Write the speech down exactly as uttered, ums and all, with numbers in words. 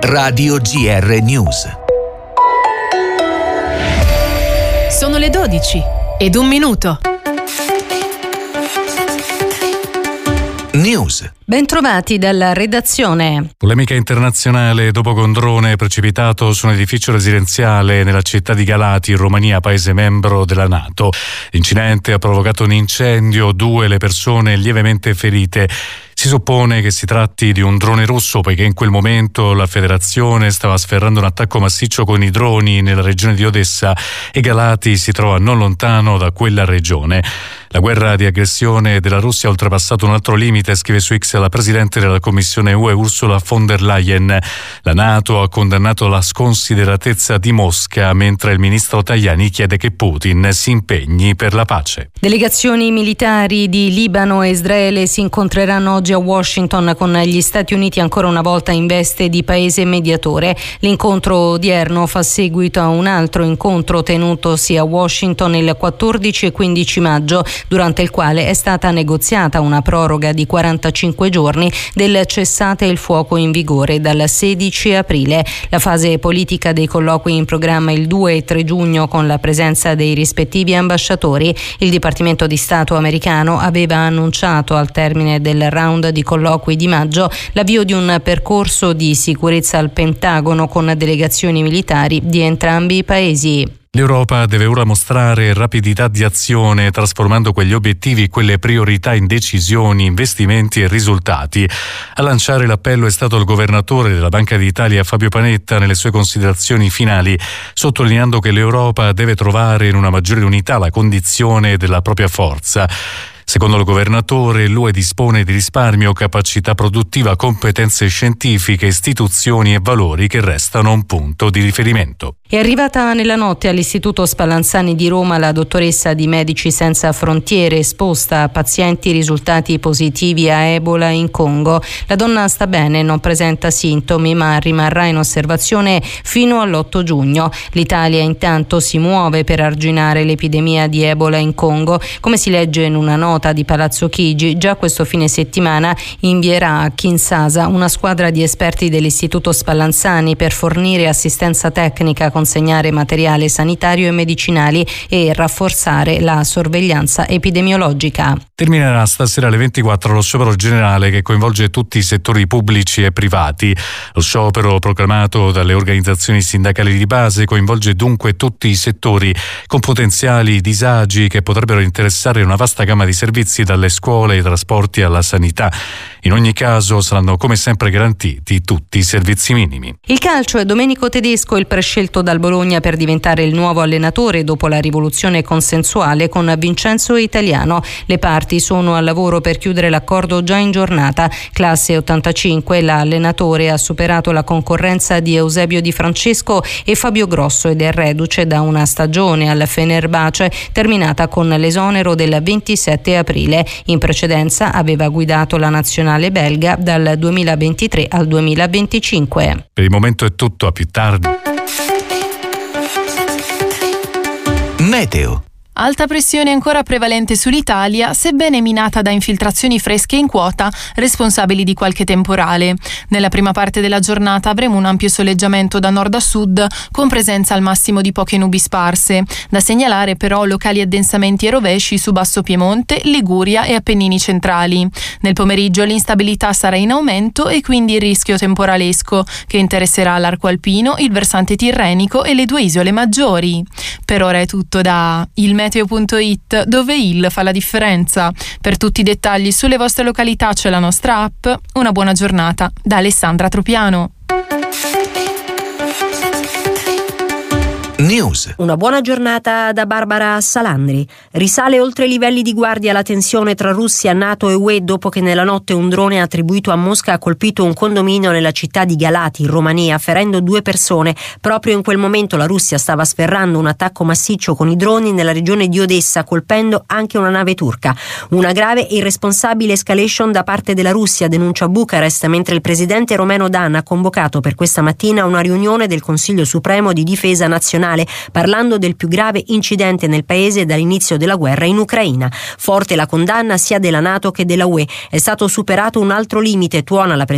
Radio G R News. Sono le dodici ed un minuto. News. Bentrovati dalla redazione. Polemica internazionale dopo che un drone è precipitato su un edificio residenziale nella città di Galati, in Romania, paese membro della NATO. L'incidente ha provocato un incendio, due le persone lievemente ferite. Si suppone che si tratti di un drone russo, poiché in quel momento la federazione stava sferrando un attacco massiccio con i droni nella regione di Odessa e Galati si trova non lontano da quella regione. La guerra di aggressione della Russia ha oltrepassato un altro limite, scrive su X la Presidente della Commissione U E Ursula von der Leyen. La NATO ha condannato la sconsideratezza di Mosca, mentre il ministro Tajani chiede che Putin si impegni per la pace. Delegazioni militari di Libano e Israele si incontreranno oggi a Washington con gli Stati Uniti ancora una volta in veste di paese mediatore. L'incontro odierno fa seguito a un altro incontro tenutosi a Washington il quattordici e quindici maggio, durante il quale è stata negoziata una proroga di quarantacinque giorni del cessate il fuoco in vigore dal sedici aprile. La fase politica dei colloqui in programma il due e tre giugno con la presenza dei rispettivi ambasciatori. Il Dipartimento di Stato americano aveva annunciato al termine del round di colloqui di maggio l'avvio di un percorso di sicurezza al Pentagono con delegazioni militari di entrambi i paesi. L'Europa deve ora mostrare rapidità di azione, trasformando quegli obiettivi e quelle priorità in decisioni, investimenti e risultati. A lanciare l'appello è stato il governatore della Banca d'Italia Fabio Panetta nelle sue considerazioni finali, sottolineando che l'Europa deve trovare in una maggiore unità la condizione della propria forza. Secondo il governatore, l'U E dispone di risparmio, capacità produttiva, competenze scientifiche, istituzioni e valori che restano un punto di riferimento. È arrivata nella notte all'Istituto Spallanzani di Roma la dottoressa di Medici Senza Frontiere, esposta a pazienti risultati positivi a Ebola in Congo. La donna sta bene, non presenta sintomi, ma rimarrà in osservazione fino all'otto giugno. L'Italia intanto si muove per arginare l'epidemia di Ebola in Congo. Come si legge in una nota di Palazzo Chigi, già questo fine settimana invierà a Kinshasa una squadra di esperti dell'Istituto Spallanzani per fornire assistenza tecnica, consegnare materiale sanitario e medicinali e rafforzare la sorveglianza epidemiologica. Terminerà stasera alle ventiquattro lo sciopero generale che coinvolge tutti i settori pubblici e privati. Lo sciopero proclamato dalle organizzazioni sindacali di base coinvolge dunque tutti i settori, con potenziali disagi che potrebbero interessare una vasta gamma di servizi, dalle scuole ai trasporti alla sanità. In ogni caso saranno come sempre garantiti tutti i servizi minimi. Il calcio è Domenico Tedesco il prescelto dal Bologna per diventare il nuovo allenatore dopo la rivoluzione consensuale con Vincenzo Italiano. Le parti sono al lavoro per chiudere l'accordo già in giornata. Classe ottantacinque, l'allenatore ha superato la concorrenza di Eusebio Di Francesco e Fabio Grosso ed è reduce da una stagione al Fenerbahce terminata con l'esonero del ventisette aprile. In precedenza aveva guidato la nazionale belga dal duemilaventitré al duemilaventicinque. Per il momento è tutto, a più tardi. Meteo. Alta pressione ancora prevalente sull'Italia, sebbene minata da infiltrazioni fresche in quota, responsabili di qualche temporale. Nella prima parte della giornata avremo un ampio soleggiamento da nord a sud, con presenza al massimo di poche nubi sparse. Da segnalare però locali addensamenti e rovesci su Basso Piemonte, Liguria e Appennini centrali. Nel pomeriggio l'instabilità sarà in aumento e quindi il rischio temporalesco, che interesserà l'arco alpino, il versante tirrenico e le due isole maggiori. Per ora è tutto da il meteo punto it, dove il fa la differenza. Per tutti i dettagli sulle vostre località c'è la nostra app. Una buona giornata da Alessandra Tropiano. News. Una buona giornata da Barbara Salandri. Risale oltre i livelli di guardia la tensione tra Russia, NATO e U E dopo che nella notte un drone attribuito a Mosca ha colpito un condominio nella città di Galati, in Romania, ferendo due persone. Proprio in quel momento la Russia stava sferrando un attacco massiccio con i droni nella regione di Odessa, colpendo anche una nave turca. Una grave e irresponsabile escalation da parte della Russia, denuncia Bucarest, mentre il presidente Romano Dan ha convocato per questa mattina una riunione del Consiglio Supremo di Difesa Nazionale, parlando del più grave incidente nel paese dall'inizio della guerra in Ucraina. Forte la condanna sia della NATO che della U E. È stato superato un altro limite, tuona la Presidenza